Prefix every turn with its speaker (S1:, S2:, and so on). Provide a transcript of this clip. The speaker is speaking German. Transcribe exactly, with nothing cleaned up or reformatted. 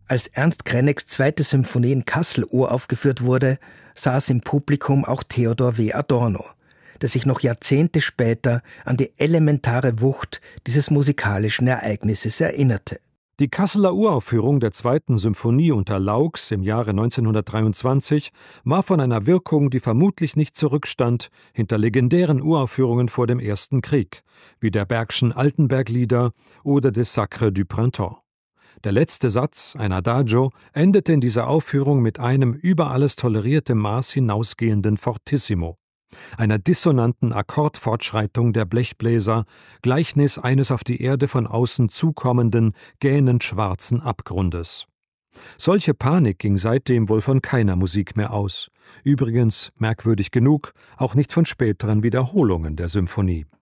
S1: Als Ernst Krenecks zweite Symphonie in Kassel uraufgeführt wurde, saß im Publikum auch Theodor W. Adorno, der sich noch Jahrzehnte später an die elementare Wucht dieses musikalischen Ereignisses erinnerte.
S2: Die Kasseler Uraufführung der zweiten Symphonie unter Laux im Jahre neunzehnhundertdreiundzwanzig war von einer Wirkung, die vermutlich nicht zurückstand hinter legendären Uraufführungen vor dem Ersten Krieg, wie der Bergschen Altenberg-Lieder oder des Sacre du Printemps. Der letzte Satz, ein Adagio, endete in dieser Aufführung mit einem über alles tolerierte Maß hinausgehenden Fortissimo, einer dissonanten Akkordfortschreitung der Blechbläser, Gleichnis eines auf die Erde von außen zukommenden, gähnend schwarzen Abgrundes. Solche Panik ging seitdem wohl von keiner Musik mehr aus. Übrigens, merkwürdig genug, auch nicht von späteren Wiederholungen der Symphonie.